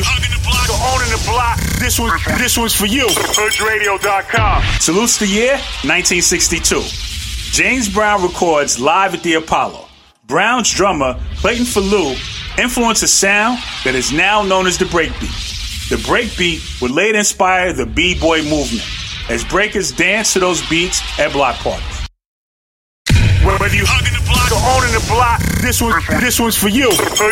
hugging the block or owning the block, this one's for you. HoodRadio.com. Salutes the year 1962. James Brown records live at the Apollo. Brown's drummer, Clayton Falou, influenced a sound that is now known as the breakbeat. The breakbeat would later inspire the B-boy movement, as breakers dance to those beats at block parties. Whether you hugging the block or owning the block, this one's for you.